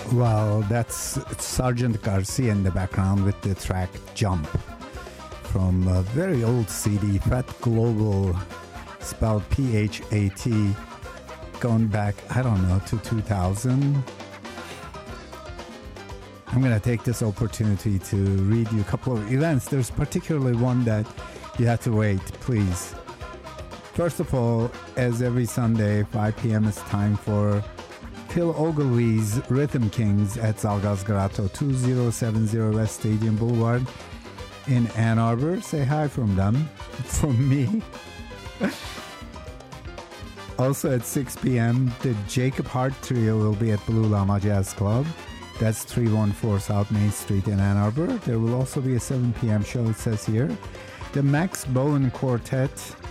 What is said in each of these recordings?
Well, that's Sergeant Garcia in the background with the track Jump from a very old CD, Fat Global, spelled P-H-A-T, going back, I don't know, to 2000. I'm going to take this opportunity to read you a couple of events. There's particularly one that you have to wait, please. First of all, as every Sunday, 5 p.m. is time for Phil Ogilvy's Rhythm Kings at Zalgaz Grotto, 2070 West Stadium Boulevard in Ann Arbor. Say hi from them, from me. Also at 6 p.m., the Jacob Hart Trio will be at Blue Llama Jazz Club. That's 314 South Main Street in Ann Arbor. There will also be a 7 p.m. show, it says here. The Max Bowen Quartet,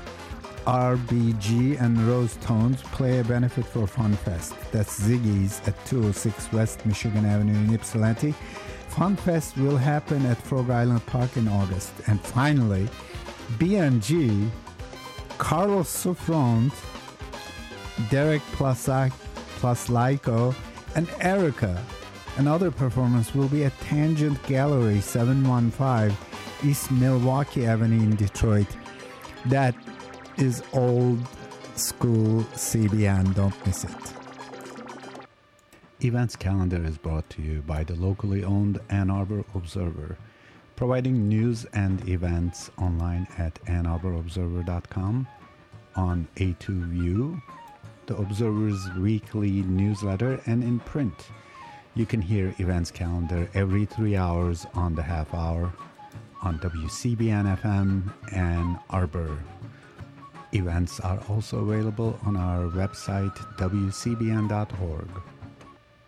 RBG, and Rose Tones play a benefit for Fun Fest. That's Ziggy's at 206 West Michigan Avenue in Ypsilanti. Fun Fest will happen at Frog Island Park in August. And finally, BNG, Carlos Souffront, Derek Plaslyko, and Erica. Another performance will be at Tangent Gallery, 715 East Milwaukee Avenue in Detroit. That is old school CBN. Don't miss it. Events calendar is brought to you by the locally owned Ann Arbor Observer, providing news and events online at AnnArborObserver.com, on A2View, the Observer's weekly newsletter, and in print. You can hear events calendar every 3 hours on the half hour on WCBN FM Ann Arbor. Events are also available on our website, WCBN.org.